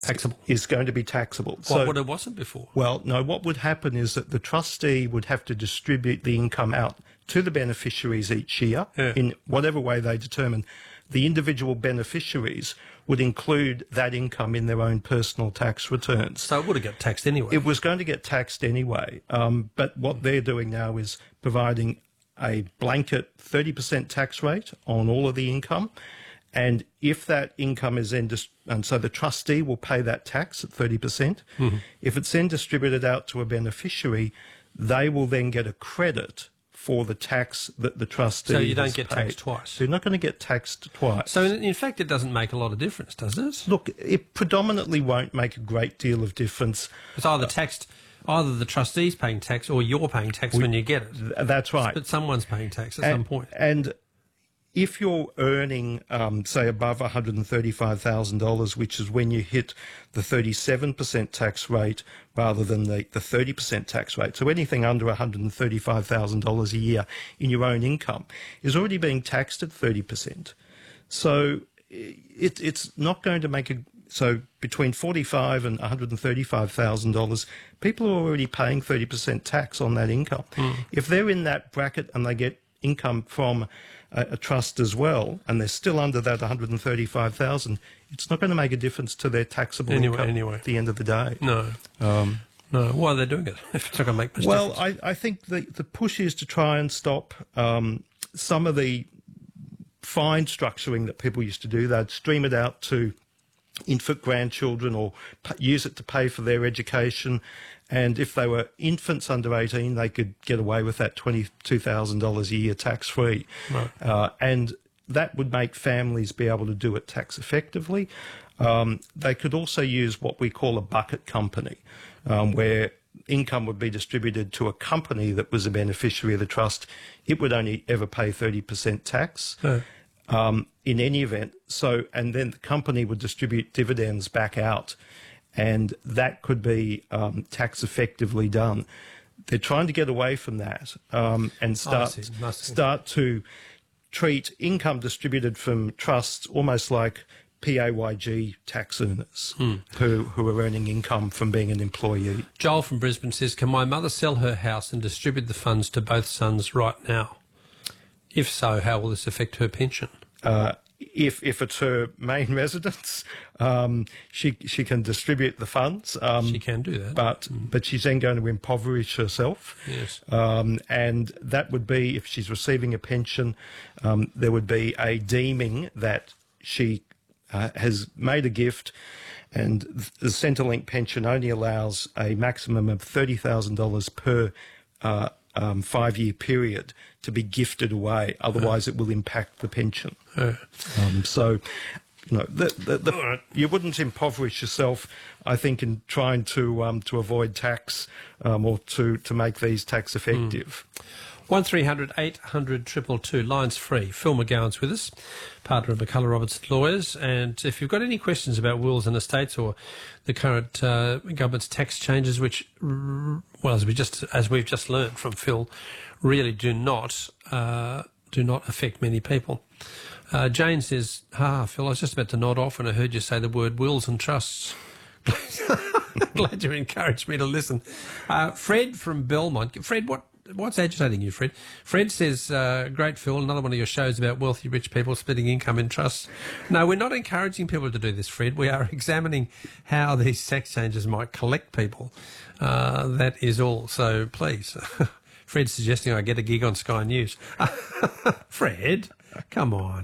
taxable. Is going to be taxable. What it wasn't before? Well, no, what would happen is that the trustee would have to distribute the income out to the beneficiaries each year in whatever way they determine. The individual beneficiaries would include that income in their own personal tax returns. So it would have got taxed anyway. It was going to get taxed anyway, but what they're doing now is providing a blanket 30% tax rate on all of the income. And if that income is then, and so the trustee will pay that tax at 30%. If it's then distributed out to a beneficiary, they will then get a credit for the tax that the trustee has paid. So you don't get taxed twice? So you're not going to get taxed twice. So in fact, it doesn't make a lot of difference, does it? Look, it predominantly won't make a great deal of difference. It's either the trustee's paying tax or you're paying tax when you get it. That's right. But someone's paying tax at some point. And if you're earning, say, above $135,000, which is when you hit the 37% tax rate rather than the 30% tax rate, so anything under $135,000 a year in your own income is already being taxed at 30%. So it's not going to make so between $45,000 and $135,000, people are already paying 30% tax on that income. If they're in that bracket and they get income from a trust as well, and they're still under that $135,000, it's not going to make a difference to their taxable income at the end of the day. No. No. Why are they doing it if it's not going to make much difference? Well, I think the push is to try and stop some of the fine structuring that people used to do. They'd stream it out to infant grandchildren or use it to pay for their education. And if they were infants under 18, they could get away with that $22,000 a year tax-free. Right. And that would make families be able to do it tax effectively. They could also use what we call a bucket company, where income would be distributed to a company that was a beneficiary of the trust. It would only ever pay 30% tax. In any event. So, and then the company would distribute dividends back out, and that could be tax effectively done. They're trying to get away from that and start to treat income distributed from trusts almost like PAYG tax earners who are earning income from being an employee. Joel from Brisbane says, can my mother sell her house and distribute the funds to both sons right now? If so, how will this affect her pension? If it's her main residence, she can distribute the funds. She can do that. But she's then going to impoverish herself. Yes. And that would be, if she's receiving a pension, there would be a deeming that she has made a gift, and the Centrelink pension only allows a maximum of $30,000 per 5-year period to be gifted away. Otherwise, it will impact the pension. So, you know, you wouldn't impoverish yourself, I think, in trying to avoid tax or to make these tax effective. 1300 800 222, lines free. Phil McGowan's with us, partner of McCullough Robertson Lawyers. And if you've got any questions about wills and estates or the current government's tax changes, which, well, as we've just learned from Phil, really do not affect many people. Jane says, Phil, I was just about to nod off when I heard you say the word wills and trusts. Glad you encouraged me to listen. Fred from Belmont. Fred, what's agitating you, Fred? Fred says, great, Phil, another one of your shows about wealthy rich people splitting income in trusts. No, we're not encouraging people to do this, Fred. We are examining how these tax changes might collect people. That is all. So please, Fred's suggesting I get a gig on Sky News. Fred, come on.